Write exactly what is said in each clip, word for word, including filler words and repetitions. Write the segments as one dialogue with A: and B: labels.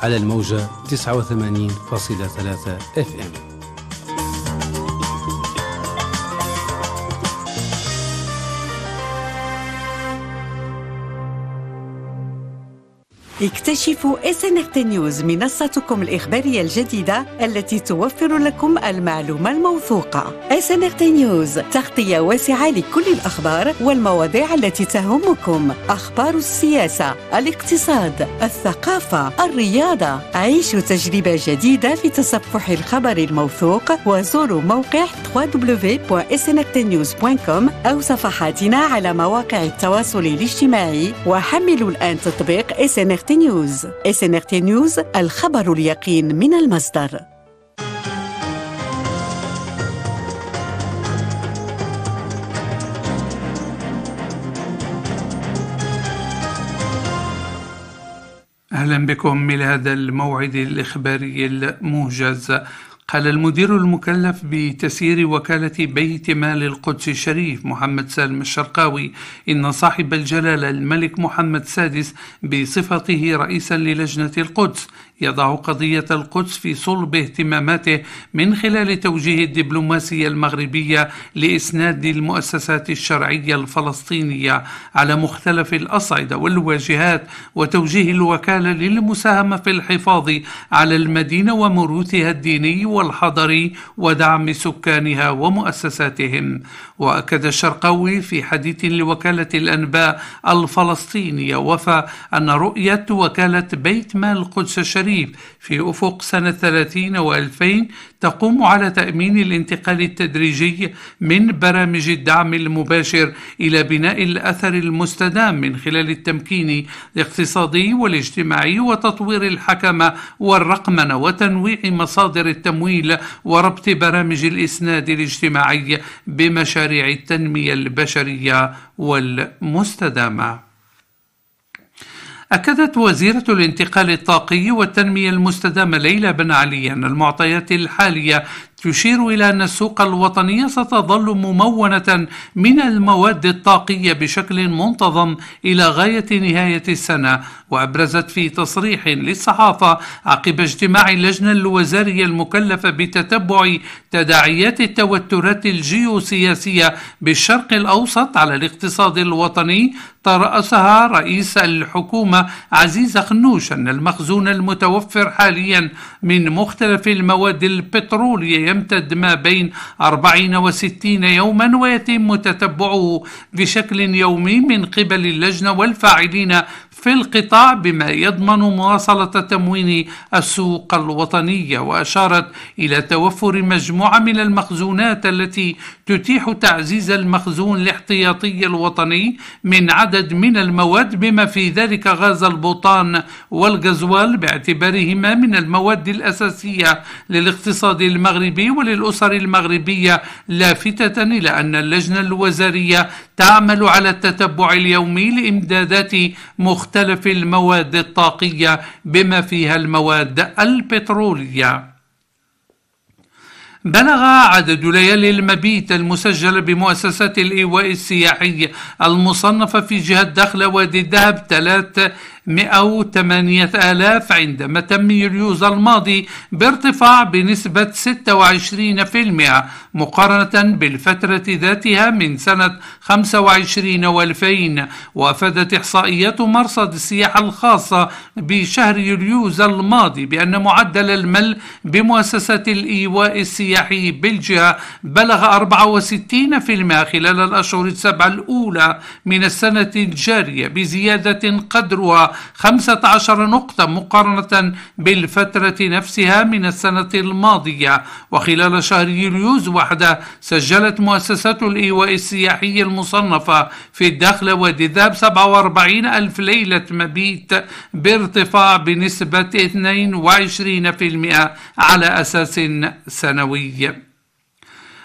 A: على الموجة تسعة وثمانين فاصلة ثلاثة اف ام.
B: اكتشفوا إس إن آر تي نيوز، منصتكم الإخبارية الجديدة التي توفر لكم المعلومة الموثوقة. إس إن آر تي نيوز تغطية واسعة لكل الأخبار والمواضيع التي تهمكم، أخبار السياسة، الاقتصاد، الثقافة، الرياضة. عيشوا تجربة جديدة في تصفح الخبر الموثوق، وزوروا موقع دبليو دبليو دبليو دوت إس إن آر تي نيوز دوت كوم أو صفحاتنا على مواقع التواصل الاجتماعي، وحملوا الآن تطبيق إس إن آر تي نيوز. إس إن آر تي نيوز، الخبر اليقين من المصدر.
C: أهلا بكم إلى هذا الموعد الإخباري الموجز. قال المدير المكلف بتسيير وكالة بيت مال القدس الشريف محمد سالم الشرقاوي إن صاحب الجلالة الملك محمد السادس بصفته رئيسا للجنة القدس يضع قضية القدس في صلب اهتماماته من خلال توجيه الدبلوماسية المغربية لإسناد المؤسسات الشرعية الفلسطينية على مختلف الأصعدة والواجهات، وتوجيه الوكالة للمساهمة في الحفاظ على المدينة وموروثها الديني والحضري ودعم سكانها ومؤسساتهم. وأكد الشرقاوي في حديث لوكالة الأنباء الفلسطينية وفى أن رؤية وكالة بيت مال القدس الشريف في أفق سنة ثلاثين وألفين تقوم على تأمين الانتقال التدريجي من برامج الدعم المباشر إلى بناء الأثر المستدام من خلال التمكين الاقتصادي والاجتماعي وتطوير الحكمة والرقمنة وتنويع مصادر التمويل وربط برامج الإسناد الاجتماعي بمشاريع التنمية البشرية والمستدامة. أكدت وزيرة الانتقال الطاقي والتنمية المستدامة ليلى بن علي أن المعطيات الحالية تشير إلى أن السوق الوطنية ستظل ممونة من المواد الطاقية بشكل منتظم إلى غاية نهاية السنة. وأبرزت في تصريح للصحافة عقب اجتماع اللجنة الوزارية المكلفة بتتبع تداعيات التوترات الجيوسياسية بالشرق الأوسط على الاقتصاد الوطني ترأسها رئيس الحكومة عزيز خنوش أن المخزون المتوفر حاليا من مختلف المواد البترولية يمتد ما بين أربعين وستين يوما، ويتم تتبعه بشكل يومي من قبل اللجنة والفاعلين في القطاع بما يضمن مواصلة تموين السوق الوطنية. وأشارت إلى توفر مجموعة من المخزونات التي تتيح تعزيز المخزون الاحتياطي الوطني من عدد من المواد بما في ذلك غاز البوتان والغزوال باعتبارهما من المواد الأساسية للاقتصاد المغربي وللأسر المغربية، لافتة إلى أن اللجنة الوزارية تعمل على التتبع اليومي لإمدادات مختلف المواد الطاقية بما فيها المواد البترولية. بلغ عدد ليالي المبيت المسجلة بمؤسسات الإيواء السياحي المصنفة في جهة دخلة وادي الذهب ثلاثمائة وثمانية آلاف عندما تم يوليوز الماضي، بارتفاع بنسبة ستة وعشرين بالمئة مقارنة بالفترة ذاتها من سنة خمسة وعشرين وألفين. وأفادت إحصائيات مرصد السياحة الخاصة بشهر يوليوز الماضي بأن معدل المل بمؤسسات الإيواء السياحي بالجهة بلغ أربعة وستين بالمئة خلال الأشهر السبعة الأولى من السنة الجارية، بزيادة قدرها خمسة عشر نقطة مقارنة بالفترة نفسها من السنة الماضية. وخلال شهر يوليوز وحده سجلت مؤسسات الإيواء السياحي المصنفة في الداخلة وادي الذهب سبعة وأربعين ألف ليلة مبيت بارتفاع بنسبة اثنين وعشرين بالمئة على أساس سنوي.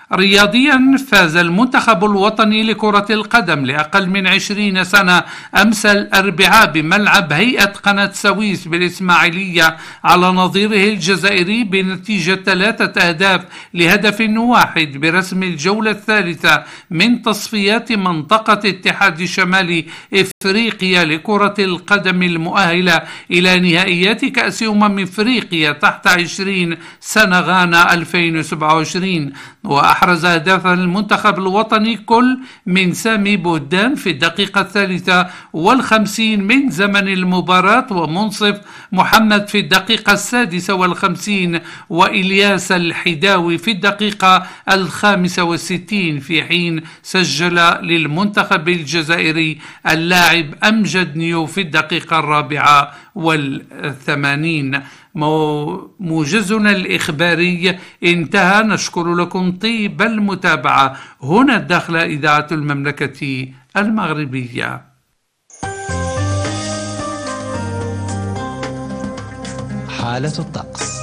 C: رياضيا، فاز المنتخب الوطني لكرة القدم لأقل من عشرين سنة أمس الأربعاء بملعب هيئة قناة السويس بالإسماعيلية على نظيره الجزائري بنتيجة ثلاثة أهداف لهدف واحد برسم الجولة الثالثة من تصفيات منطقة اتحاد شمال إفريقيا لكرة القدم المؤهلة إلى نهائيات كأس أمم إفريقيا تحت عشرين سنة غانا ألفين وسبعة وعشرين. وأحرز أهداف المنتخب الوطني كل من سامي بودان في الدقيقة الثالثة والخمسين من زمن المباراة، ومنصف محمد في الدقيقة السادسة والخمسين، وإلياس الحداوي في الدقيقة الخامسة والستين، في حين سجل للمنتخب الجزائري اللاعب أمجد نيو في الدقيقة الرابعة والثمانين. موجزنا الإخباري انتهى، نشكر لكم طيب المتابعة. هنا الداخل إذاعة المملكة المغربية.
D: حالة الطقس.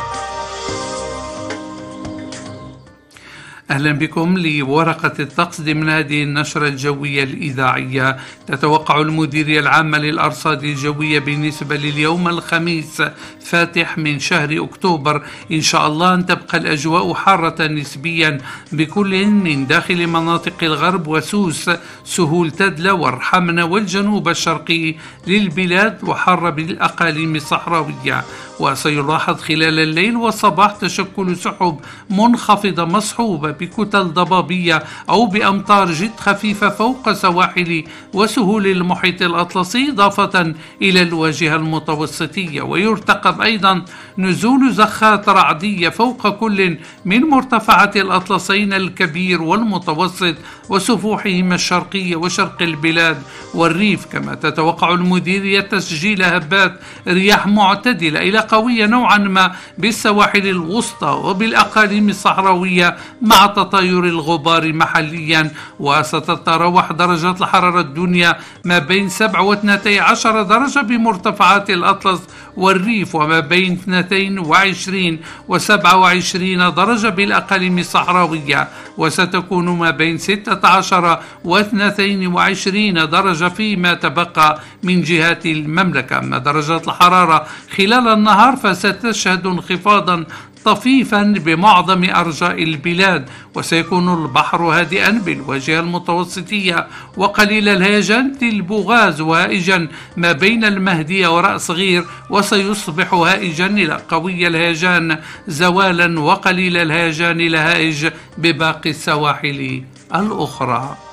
C: أهلا بكم لورقة الطقس ضمن هذه النشرة الجوية الإذاعية. تتوقع المديرية العامة للأرصاد الجوية بالنسبة لليوم الخميس فاتح من شهر أكتوبر إن شاء الله أن تبقى الأجواء حارة نسبيا بكل من داخل مناطق الغرب وسوس، سهول تدلى والرحمنة والجنوب الشرقي للبلاد، وحارة بالأقاليم الصحراوية. وسيلاحظ خلال الليل والصباح تشكل سحب منخفضة مصحوبة بكتل ضبابية أو بأمطار جد خفيفة فوق سواحل وسهول المحيط الأطلسي إضافة إلى الواجهة المتوسطية. ويرتقب أيضا نزول زخات رعدية فوق كل من مرتفعات الأطلسين الكبير والمتوسط وسفوحهما الشرقية وشرق البلاد والريف. كما تتوقع المديرية تسجيل هبات رياح معتدلة إلى قوية نوعا ما بالسواحل الوسطى وبالأقاليم الصحراوية مع تطاير الغبار محليا. وستتراوح درجات الحرارة الدنيا ما بين سبعة واثنتي عشر درجة بمرتفعات الأطلس والريف، وما بين اثنتين وعشرين وسبعة وعشرين درجة بالأقاليم الصحراوية، وستكون ما بين ستة عشر واثنتين وعشرين درجة فيما تبقى من جهات المملكة. أما درجات الحرارة خلال النهار فستشهد انخفاضا طفيفا بمعظم أرجاء البلاد، وسيكون البحر هادئا بالواجهة المتوسطية وقليل الهيجان البوغاز وهائجا ما بين المهدية ورأس صغير، وسيصبح هائجا إلى قوي الهيجان زوالا وقليل الهيجان إلى هائج بباقي السواحل الأخرى.